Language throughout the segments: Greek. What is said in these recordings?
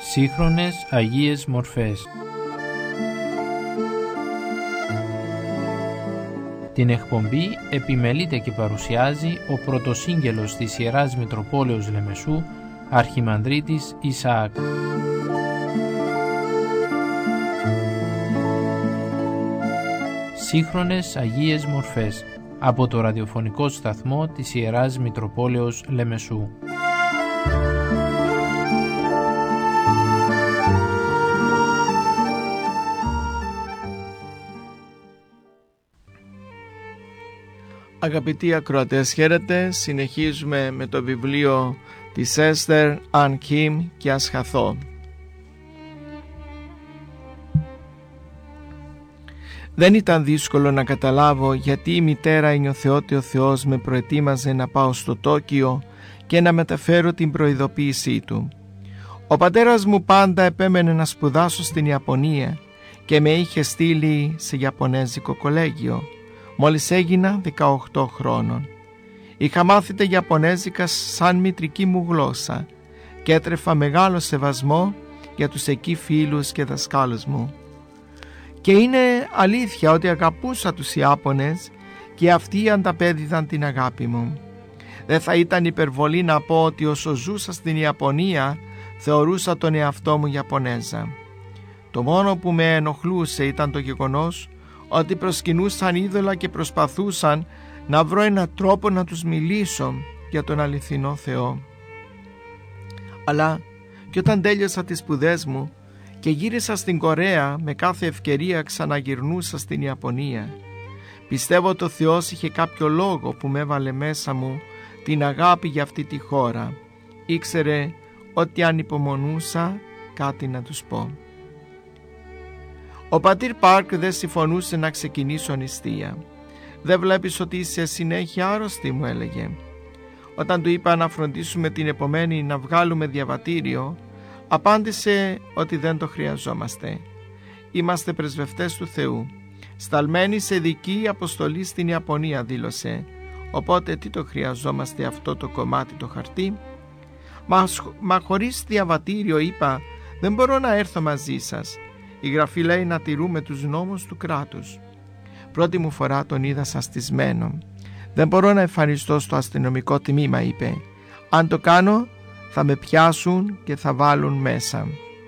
Σύγχρονες Αγίες Μορφές. Την εκπομπή επιμελείται και παρουσιάζει ο πρωτοσύγγελος της Ιεράς Μητροπόλεως Λεμεσού, Αρχιμανδρίτης Ισαάκ. Σύγχρονες Αγίες Μορφές, από το ραδιοφωνικό σταθμό της Ιεράς Μητροπόλεως Λεμεσού. Αγαπητοί ακροατές, χαίρετε. Συνεχίζουμε με το βιβλίο της Έστερ, Αν Κιμ και Ας χαθώ. Δεν ήταν δύσκολο να καταλάβω γιατί η μητέρα ένιωθε ότι ο Θεός με προετοίμαζε να πάω στο Τόκιο και να μεταφέρω την προειδοποίησή του. Ο πατέρας μου πάντα επέμενε να σπουδάσω στην Ιαπωνία και με είχε στείλει σε Ιαπωνέζικο κολέγιο μόλις έγινα 18 χρόνων. Είχα μάθει τα Ιαπωνέζικα σαν μητρική μου γλώσσα και έτρεφα μεγάλο σεβασμό για τους εκεί φίλους και δασκάλους μου. Και είναι αλήθεια ότι αγαπούσα τους Ιάπωνες και αυτοί ανταπέδιδαν την αγάπη μου. Δεν θα ήταν υπερβολή να πω ότι όσο ζούσα στην Ιαπωνία θεωρούσα τον εαυτό μου Ιαπωνέζα. Το μόνο που με ενοχλούσε ήταν το γεγονός ότι προσκυνούσαν είδωλα και προσπαθούσαν να βρω έναν τρόπο να τους μιλήσω για τον αληθινό Θεό. Αλλά και όταν τέλειωσα τις σπουδές μου και γύρισα στην Κορέα, με κάθε ευκαιρία ξαναγυρνούσα στην Ιαπωνία. Πιστεύω ότι ο Θεός είχε κάποιο λόγο που με έβαλε μέσα μου την αγάπη για αυτή τη χώρα. Ήξερε ότι αν υπομονούσα κάτι να τους πω. Ο πατήρ Πάρκ δεν συμφωνούσε να ξεκινήσω νηστεία. «Δεν βλέπεις ότι είσαι συνέχεια άρρωστη?» μου έλεγε. Όταν του είπα να φροντίσουμε την επομένη να βγάλουμε διαβατήριο, απάντησε ότι δεν το χρειαζόμαστε. «Είμαστε πρεσβευτές του Θεού, σταλμένοι σε ειδική αποστολή στην Ιαπωνία», δήλωσε. «Οπότε τι το χρειαζόμαστε αυτό το κομμάτι το χαρτί?» Μα χωρίς διαβατήριο», είπα, «δεν μπορώ να έρθω μαζί σας. Η γραφή λέει να τηρούμε τους νόμους του κράτους». Πρώτη μου φορά τον είδα σαστισμένο. «Δεν μπορώ να εμφανιστώ στο αστυνομικό τμήμα», είπε. «Αν το κάνω θα με πιάσουν και θα βάλουν μέσα».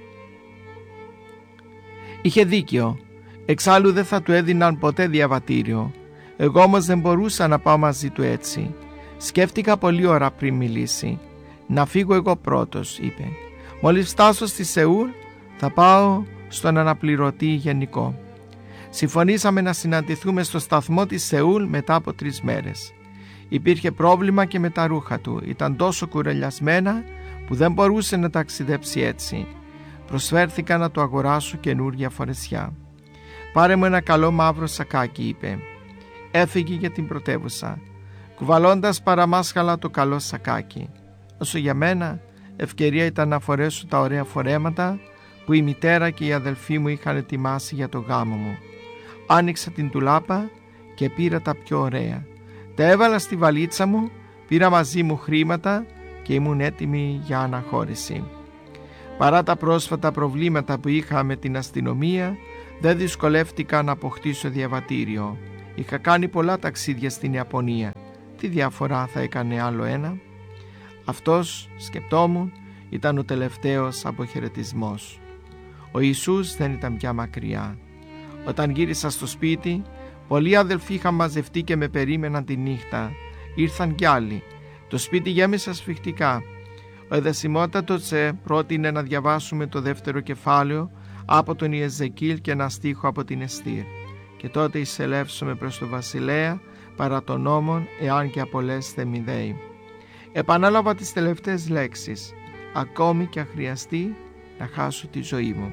Είχε δίκιο. Εξάλλου δεν θα του έδιναν ποτέ διαβατήριο. Εγώ όμως δεν μπορούσα να πάω μαζί του έτσι. Σκέφτηκα πολλή ώρα πριν μιλήσει. «Να φύγω εγώ πρώτος», είπε. «Μόλις φτάσω στη Σεούλ θα πάω στον αναπληρωτή γενικό». Συμφωνήσαμε να συναντηθούμε στο σταθμό της Σεούλ μετά από 3 μέρες. Υπήρχε πρόβλημα και με τα ρούχα του. Ήταν τόσο κουρελιασμένα που δεν μπορούσε να ταξιδέψει έτσι. Προσφέρθηκα να του αγοράσω καινούργια φορεσιά. «Πάρε μου ένα καλό μαύρο σακάκι», είπε. Έφυγε για την πρωτεύουσα, κουβαλώντας παραμάσχαλα το καλό σακάκι. Όσο για μένα, ευκαιρία ήταν να φορέσω τα ωραία φορέματα που η μητέρα και οι αδελφοί μου είχαν ετοιμάσει για το γάμο μου. Άνοιξα την τουλάπα και πήρα τα πιο ωραία. Τα έβαλα στη βαλίτσα μου, πήρα μαζί μου χρήματα και ήμουν έτοιμη για αναχώρηση. Παρά τα πρόσφατα προβλήματα που είχα με την αστυνομία, δεν δυσκολεύτηκα να αποκτήσω διαβατήριο. Είχα κάνει πολλά ταξίδια στην Ιαπωνία. Τι διαφορά θα έκανε άλλο ένα? Αυτός, σκεπτόμουν, ήταν ο τελευταίος αποχαιρετισμός. Ο Ιησούς δεν ήταν πια μακριά. Όταν γύρισα στο σπίτι, πολλοί αδελφοί είχαν μαζευτεί και με περίμεναν τη νύχτα. Ήρθαν κι άλλοι. Το σπίτι γέμισε σφιχτικά. Ο εδεσιμότατος πρότεινε να διαβάσουμε το 2ο κεφάλαιο από τον Ιεζεκίλ και ένα στίχο από την Εστήρ. «Και τότε εισελεύσουμε προς το βασιλέα παρά των νόμων, εάν και απολέσθε μη δέει». Επανάλαβα τις τελευταίες λέξεις, ακόμη και αν χρειαστεί να χάσω τη ζωή μου.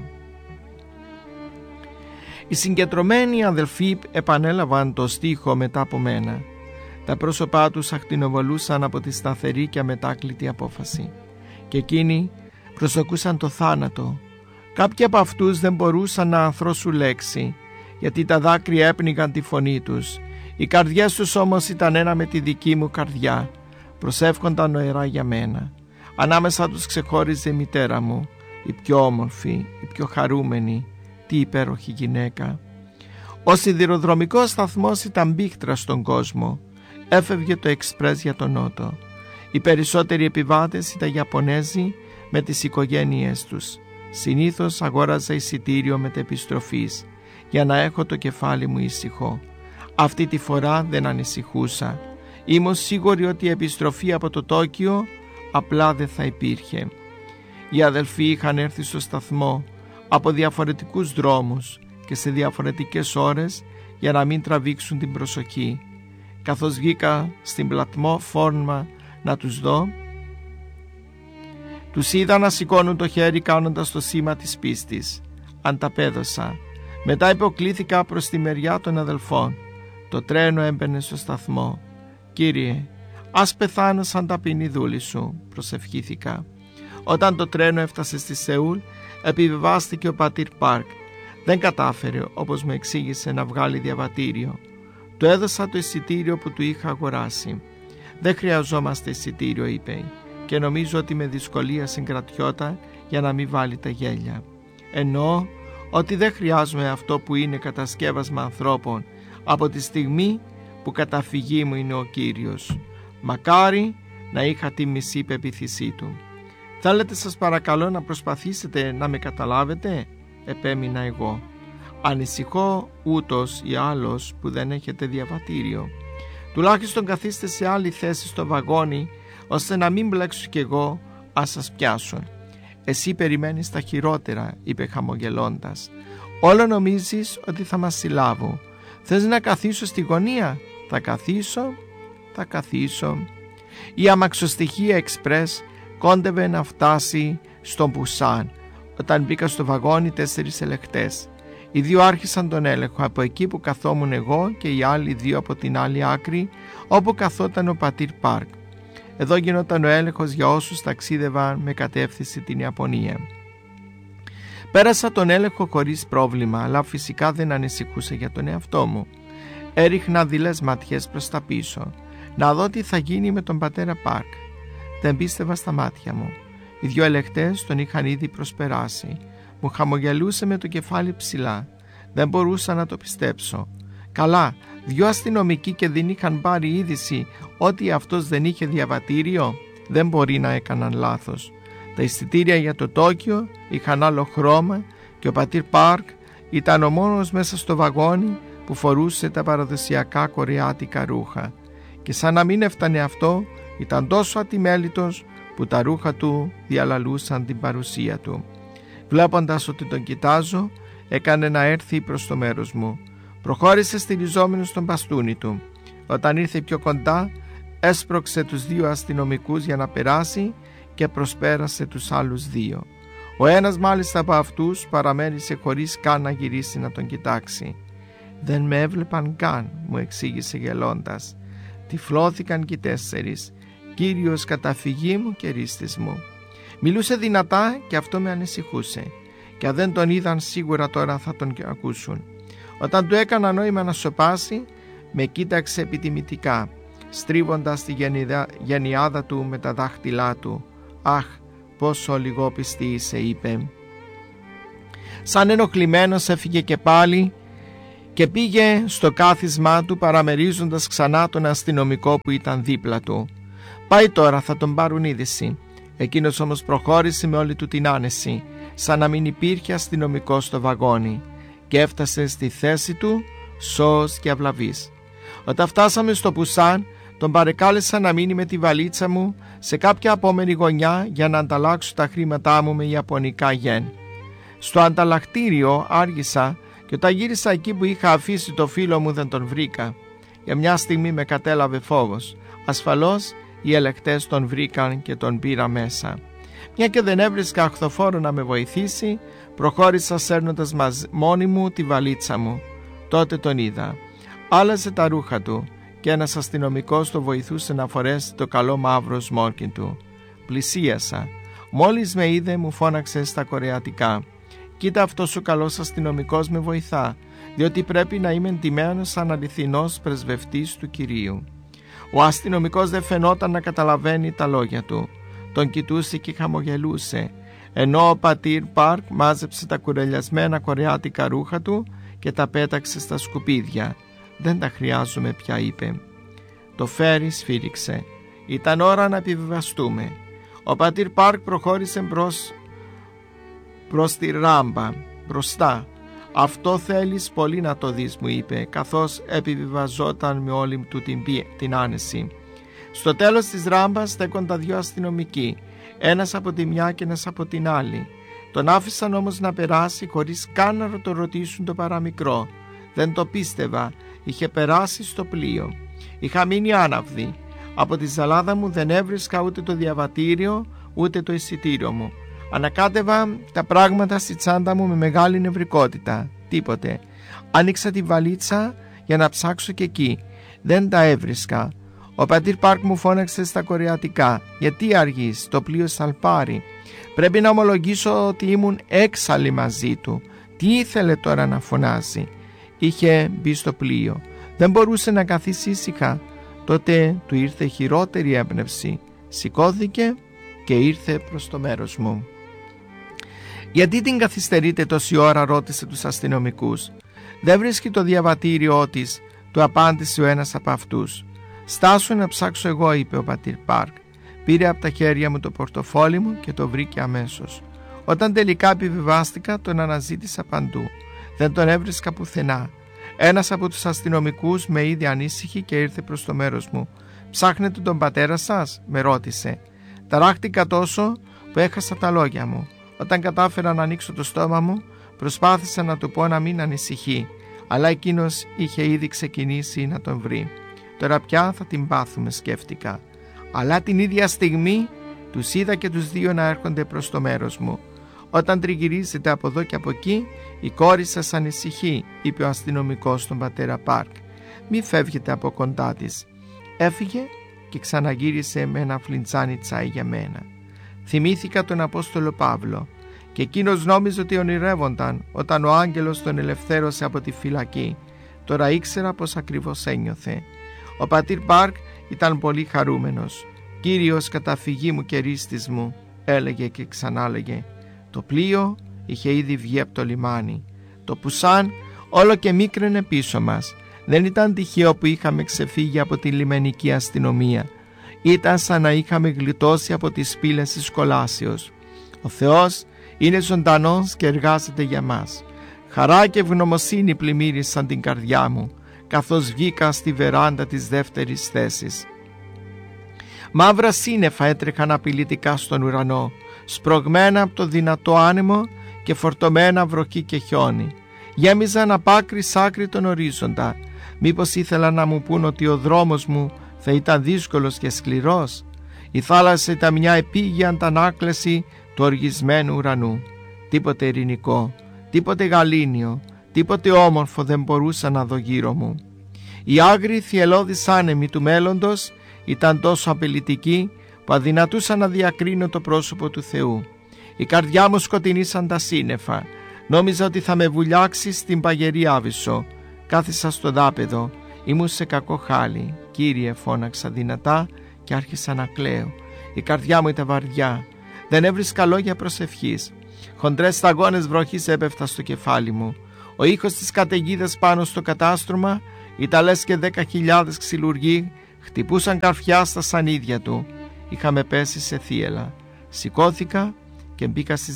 Οι συγκεντρωμένοι αδελφοί επανέλαβαν το στίχο μετά από μένα. Τα πρόσωπά τους ακτινοβολούσαν από τη σταθερή και αμετάκλητη απόφαση. Και εκείνοι προσδοκούσαν το θάνατο. Κάποιοι από αυτούς δεν μπορούσαν να ανθρώσουν λέξη, γιατί τα δάκρυα έπνιγαν τη φωνή τους. Οι καρδιές τους όμως ήταν ένα με τη δική μου καρδιά. Προσεύχονταν νοερά για μένα. Ανάμεσα τους ξεχώριζε η μητέρα μου, η πιο όμορφη, η πιο χαρούμενη, τι υπέροχη γυναίκα. Ο σιδηροδρομικός σταθμός ήταν μπίχτρα στον κόσμο. Έφευγε το εξπρές για τον νότο. Οι περισσότεροι επιβάτες ήταν Ιαπωνέζοι με τις οικογένειές τους. Συνήθως αγόραζα εισιτήριο μετεπιστροφής για να έχω το κεφάλι μου ήσυχο. Αυτή τη φορά δεν ανησυχούσα. Ήμουν σίγουρη ότι η επιστροφή από το Τόκιο απλά δεν θα υπήρχε. Οι αδελφοί είχαν έρθει στο σταθμό από διαφορετικούς δρόμους και σε διαφορετικές ώρες για να μην τραβήξουν την προσοχή. Καθώς βγήκα στην πλατφόρμα να τους δω, τους είδα να σηκώνουν το χέρι κάνοντας το σήμα της πίστης. Ανταπέδωσα. Μετά υποκλήθηκα προς τη μεριά των αδελφών. Το τρένο έμπαινε στο σταθμό. «Κύριε, ας πεθάνω σαν ταπεινή δούλη σου», προσευχήθηκα. Όταν το τρένο έφτασε στη Σεούλ, επιβιβάστηκε ο πατήρ Πάρκ. Δεν κατάφερε, όπως μου εξήγησε, να βγάλει διαβατήριο. Του έδωσα το εισιτήριο που του είχα αγοράσει. «Δεν χρειαζόμαστε εισιτήριο», είπε, και νομίζω ότι με δυσκολία συγκρατιόταν για να μην βάλει τα γέλια. «Εννοώ ότι δεν χρειάζομαι αυτό που είναι κατασκεύασμα ανθρώπων από τη στιγμή που καταφυγή μου είναι ο Κύριος. Μακάρι να είχα τη μισή πεποίθησή του». «Θέλετε, σας παρακαλώ, να προσπαθήσετε να με καταλάβετε», επέμεινα εγώ. «Ανησυχώ ούτως ή άλλως που δεν έχετε διαβατήριο. Τουλάχιστον καθίστε σε άλλη θέση στο βαγόνι, ώστε να μην μπλέξω κι εγώ αν σας πιάσουν». «Εσύ περιμένεις τα χειρότερα», είπε χαμογελώντας. «Όλο νομίζεις ότι θα μας συλλάβω. Θες να καθίσω στη γωνία?» Θα καθίσω. Η αμαξοστοιχεία εξπρές κόντευε να φτάσει στον Πουσάν. Όταν μπήκα στο βαγόνι, 4 ελεγκτές. Οι 2 άρχισαν τον έλεγχο από εκεί που καθόμουν εγώ και οι άλλοι 2 από την άλλη άκρη, όπου καθόταν ο πατήρ Πάρκ. Εδώ γινόταν ο έλεγχος για όσους ταξίδευαν με κατεύθυνση την Ιαπωνία. Πέρασα τον έλεγχο χωρίς πρόβλημα, αλλά φυσικά δεν ανησυχούσα για τον εαυτό μου. Έριχνα δειλές ματιές προς τα πίσω, να δω τι θα γίνει με τον πατέρα Πάρκ. Δεν πίστευα στα μάτια μου. Οι 2 ελεγκτές τον είχαν ήδη προσπεράσει. Μου χαμογελούσε με το κεφάλι ψηλά. Δεν μπορούσα να το πιστέψω. Καλά, 2 αστυνομικοί και δεν είχαν πάρει είδηση ότι αυτός δεν είχε διαβατήριο. Δεν μπορεί να έκαναν λάθος. Τα εισιτήρια για το Τόκιο είχαν άλλο χρώμα και ο πατήρ Πάρκ ήταν ο μόνος μέσα στο βαγόνι που φορούσε τα παραδοσιακά κορεάτικα ρούχα. Και σαν να μην έφτανε αυτό, ήταν τόσο ατιμέλητος που τα ρούχα του διαλαλούσαν την παρουσία του. Βλέποντας ότι τον κοιτάζω, έκανε να έρθει προς το μέρος μου. Προχώρησε στηριζόμενος στον μπαστούνι του. Όταν ήρθε πιο κοντά, έσπρωξε τους 2 αστυνομικούς για να περάσει και προσπέρασε τους άλλους 2. Ο ένας μάλιστα από αυτούς παραμέρισε χωρίς καν να γυρίσει να τον κοιτάξει. «Δεν με έβλεπαν καν», μου εξήγησε γελώντας. «Τυφλώθηκαν και οι 4, κύριος καταφυγή μου και ρίστης μου». Μιλούσε δυνατά και αυτό με ανησυχούσε. Και αν δεν τον είδαν, σίγουρα τώρα θα τον ακούσουν. Όταν του έκανα νόημα να σωπάσει, με κοίταξε επιτιμητικά, στρίβοντας τη γενιάδα του με τα δάχτυλά του. «Αχ, πόσο λιγόπιστη είσαι», είπε. Σαν ενοχλημένος έφυγε και πάλι και πήγε στο κάθισμά του, παραμερίζοντας ξανά τον αστυνομικό που ήταν δίπλα του. «Πάει τώρα, θα τον πάρουν είδηση». Εκείνος όμως προχώρησε με όλη του την άνεση, σαν να μην υπήρχε αστυνομικό στο βαγόνι, και έφτασε στη θέση του σώος και αυλαβής. Όταν φτάσαμε στο Πουσάν, τον παρεκάλεσα να μείνει με τη βαλίτσα μου σε κάποια απόμενη γωνιά για να ανταλλάξω τα χρήματά μου με ιαπωνικά γεν. Στο ανταλλακτήριο άργησα και όταν γύρισα εκεί που είχα αφήσει το φίλο μου δεν τον βρήκα. Για μια στιγμή με κατέλαβε φόβος. Ασφαλώς οι ελεγκτές τον βρήκαν και τον πήρα μέσα. Μια και δεν έβρισκα αχθοφόρο να με βοηθήσει, προχώρησα σέρνοντας μόνη μου τη βαλίτσα μου. Τότε τον είδα. Άλλαζε τα ρούχα του και ένας αστυνομικός το βοηθούσε να φορέσει το καλό μαύρο σμόκιν του. Πλησίασα. Μόλις με είδε μου φώναξε στα κορεατικά. «Κοίτα, αυτός ο καλός αστυνομικός με βοηθά, διότι πρέπει να είμαι εντυμένος σαν αληθινός πρεσβευτής του Κυρίου». Ο αστυνομικός δεν φαινόταν να καταλαβαίνει τα λόγια του. Τον κοιτούσε και χαμογελούσε. ενώ ο πατήρ Πάρκ μάζεψε τα κουρελιασμένα κορεάτικα ρούχα του και τα πέταξε στα σκουπίδια. «Δεν τα χρειάζομαι πια», είπε. Το φέρι σφύριξε. Ήταν ώρα να επιβιβαστούμε. Ο πατήρ Πάρκ προχώρησε προς τη ράμπα, μπροστά. «Αυτό θέλεις πολύ να το δεις», μου είπε, καθώς επιβιβαζόταν με όλη του την άνεση. Στο τέλος της ράμπας στέκονταν δύο αστυνομικοί, ένας από τη μια και ένας από την άλλη. Τον άφησαν όμως να περάσει χωρίς καν να το ρωτήσουν το παραμικρό. Δεν το πίστευα, είχε περάσει στο πλοίο. Είχα μείνει άναυδη. Από τη ζαλάδα μου δεν έβρισκα ούτε το διαβατήριο ούτε το εισιτήριο μου. Ανακάτευα τα πράγματα στη τσάντα μου με μεγάλη νευρικότητα. Τίποτε. Άνοιξα τη βαλίτσα για να ψάξω και εκεί. Δεν τα έβρισκα. Ο πατήρ Πάρκ μου φώναξε στα κορεατικά. «Γιατί αργείς, το πλοίο σαλπάρει». Πρέπει να ομολογήσω ότι ήμουν έξαλλη μαζί του. Τι ήθελε τώρα να φωνάσει? Είχε μπει στο πλοίο. Δεν μπορούσε να καθίσει ήσυχα. Τότε του ήρθε χειρότερη έμπνευση. Σηκώθηκε και ήρθε προς το μέρος μου. «Γιατί την καθυστερείτε τόση ώρα?» ρώτησε τους αστυνομικούς. «Δεν βρίσκει το διαβατήριό της», του απάντησε ο ένας από αυτούς. «Στάσου να ψάξω εγώ», είπε ο πατήρ Πάρκ. Πήρε από τα χέρια μου το πορτοφόλι μου και το βρήκε αμέσως. Όταν τελικά επιβιβάστηκα, τον αναζήτησα παντού. Δεν τον έβρισκα πουθενά. Ένας από τους αστυνομικούς με είδε ανήσυχη και ήρθε προς το μέρος μου. «Ψάχνετε τον πατέρα σας?» με ρώτησε. Ταράχτηκα τόσο που έχασα τα λόγια μου. Όταν κατάφερα να ανοίξω το στόμα μου, προσπάθησα να του πω να μην ανησυχεί, αλλά εκείνος είχε ήδη ξεκινήσει να τον βρει. «Τώρα πια θα την πάθουμε», σκέφτηκα. Αλλά την ίδια στιγμή τους είδα και τους δύο να έρχονται προς το μέρος μου. «Όταν τριγυρίζετε από εδώ και από εκεί, η κόρη σας ανησυχεί», είπε ο αστυνομικός στον πατέρα Πάρκ. «Μη φεύγετε από κοντά της». Έφυγε και ξαναγύρισε με ένα φλιντσάνι τσάι για μένα. Θυμήθηκα τον Απόστολο Παύλο και εκείνος νόμιζε ότι ονειρεύονταν όταν ο άγγελος τον ελευθέρωσε από τη φυλακή. Τώρα ήξερα πως ακριβώς ένιωθε. Ο πατήρ Πάρκ ήταν πολύ χαρούμενος. «Κύριος καταφυγή μου και ρίστης μου», έλεγε και ξανάλεγε. Το πλοίο είχε ήδη βγει από το λιμάνι. Το Πουσάν όλο και μίκραινε πίσω μας. Δεν ήταν τυχαίο που είχαμε ξεφύγει από τη λιμενική αστυνομία. Ήταν σαν να είχαμε γλιτώσει από τις πύλες της κολάσεως. Ο Θεός είναι ζωντανός και εργάζεται για μας. Χαρά και ευγνωμοσύνη πλημμύρισαν την καρδιά μου, καθώς βγήκα στη βεράντα της δεύτερης θέσης. Μαύρα σύννεφα έτρεχαν απειλητικά στον ουρανό, σπρωγμένα από το δυνατό άνεμο και φορτωμένα βροχή και χιόνι. Γέμιζαν απ' άκρη σ' άκρη τον ορίζοντα. Μήπως ήθελαν να μου πούν ότι ο δρόμος μου θα ήταν δύσκολος και σκληρός? Η θάλασσα ήταν μια επίγεια αντανάκλαση του οργισμένου ουρανού. Τίποτε ειρηνικό, τίποτε γαλήνιο, τίποτε όμορφο δεν μπορούσα να δω γύρω μου. Οι άγριοι θυελλώδεις άνεμοι του μέλλοντος ήταν τόσο απειλητικοί που αδυνατούσα να διακρίνω το πρόσωπο του Θεού. Η καρδιά μου σκοτεινή σαν τα σύννεφα. Νόμιζα ότι θα με βουλιάξει στην παγερή Άβυσσο. Κάθισα στο δάπεδο. Ήμουν σε κακό χάλι. «Κύριε», φώναξα δυνατά και άρχισα να κλαίω. Η καρδιά μου ήταν βαριά. Δεν έβρισκα λόγια προσευχής. Χοντρές σταγόνες βροχής έπεφταν στο κεφάλι μου. Ο ήχος της καταιγίδας πάνω στο κατάστρωμα ήταν λες και 10.000 ξυλουργοί χτυπούσαν καρφιά στα σανίδια του. Είχαμε πέσει σε θύελλα. Σηκώθηκα και μπήκα στις